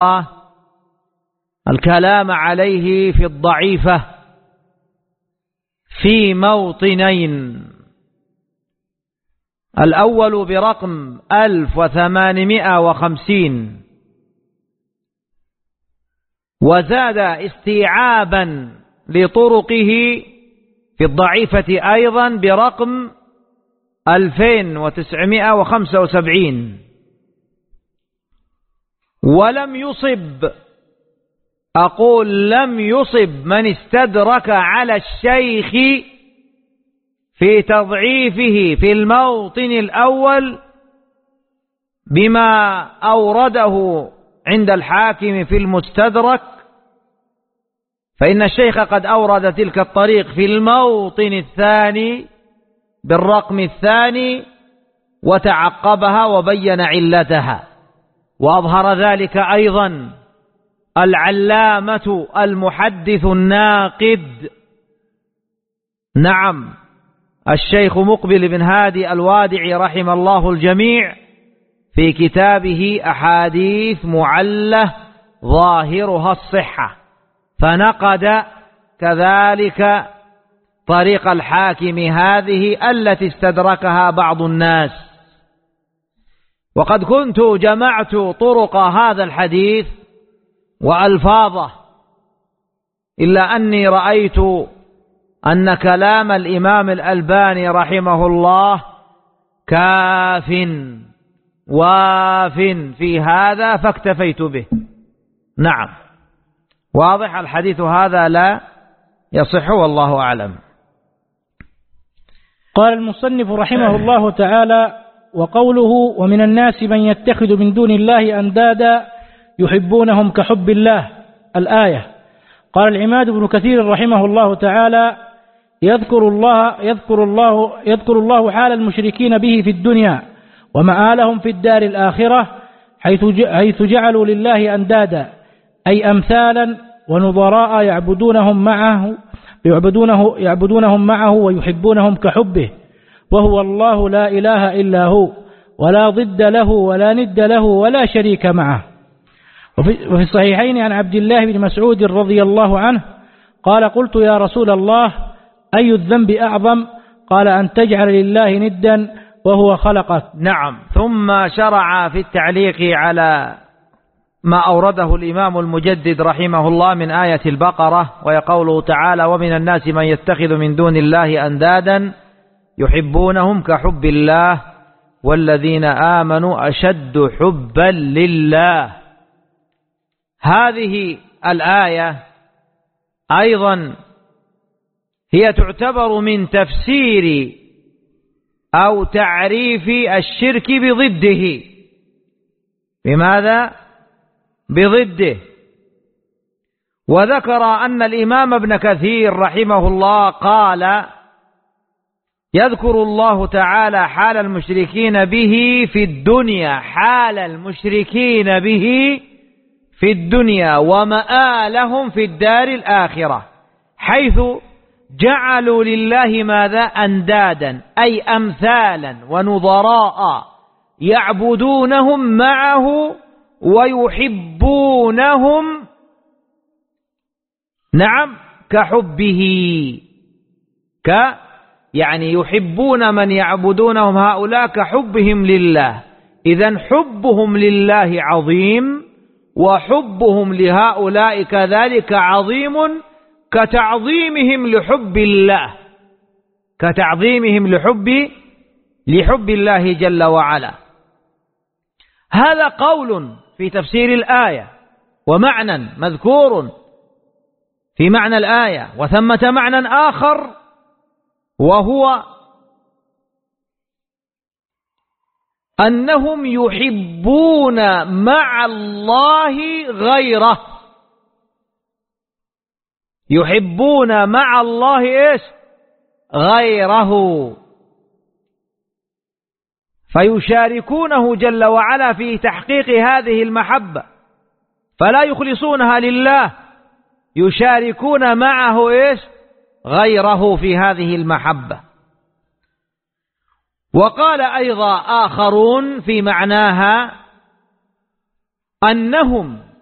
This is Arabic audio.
الكلام عليه في الضعيفة في موطنين. الأول برقم 1850، وزاد استيعابا لطرقه في الضعيفة أيضا برقم 2975. ولم يصب، أقول لم يصب من استدرك على الشيخ في تضعيفه في الموطن الأول بما أورده عند الحاكم في المستدرك، فإن الشيخ قد أورد تلك الطريق في الموطن الثاني بالرقم الثاني وتعقبها وبين علتها. وأظهر ذلك أيضا العلامة المحدث الناقد، نعم، الشيخ مقبل بن هادي الوادعي رحم الله الجميع في كتابه أحاديث معلة ظاهرها الصحة، فنقد كذلك طريق الحاكم هذه التي استدركها بعض الناس. وقد كنت جمعت طرق هذا الحديث وألفاظه، إلا أني رأيت أن كلام الإمام الألباني رحمه الله كاف واف في هذا فاكتفيت به. نعم، واضح الحديث هذا لا يصح والله أعلم. قال المصنف رحمه الله تعالى: وقوله: ومن الناس من يتخذ من دون الله أندادا يحبونهم كحب الله، الآية. قال العماد بن كثير رحمه الله تعالى: يذكر الله حال المشركين به في الدنيا ومآلهم في الدار الآخرة، حيث جعلوا لله أندادا، أي أمثالا ونظراء يعبدونهم معه ويحبونهم كحبه، وهو الله لا إله إلا هو، ولا ضد له ولا ند له ولا شريك معه. وفي الصحيحين عن عبد الله بن مسعود رضي الله عنه قال: قلت يا رسول الله أي الذنب أعظم؟ قال: أن تجعل لله ندا وهو خلقك. نعم. ثم شرع في التعليق على ما أورده الإمام المجدد رحمه الله من آية البقرة، ويقوله تعالى: ومن الناس من يتخذ من دون الله أندادا يحبونهم كحب الله والذين آمنوا أشد حبا لله. هذه الآية أيضا هي تعتبر من تفسير أو تعريف الشرك بضده. بماذا؟ بضده. وذكر أن الإمام ابن كثير رحمه الله قال: يذكر الله تعالى حال المشركين به في الدنيا، حال المشركين به في الدنيا ومآلهم في الدار الآخرة، حيث جعلوا لله ماذا؟ أندادا، أي أمثالا ونظراء يعبدونهم معه ويحبونهم، نعم، كحبه، يعني يحبون من يعبدونهم هؤلاء كحبهم لله. إذن حبهم لله عظيم، وحبهم لهؤلاء كذلك عظيم، كتعظيمهم لحب الله، كتعظيمهم لحب الله جل وعلا. هذا قول في تفسير الآية، ومعنى مذكور في معنى الآية، وثمة معنى آخر، وهو أنهم يحبون مع الله غيره، يحبون مع الله إيش؟ غيره، فيشاركونه جل وعلا في تحقيق هذه المحبة، فلا يخلصونها لله، يشاركون معه إيش؟ غيره في هذه المحبة. وقال أيضا آخرون في معناها أنهم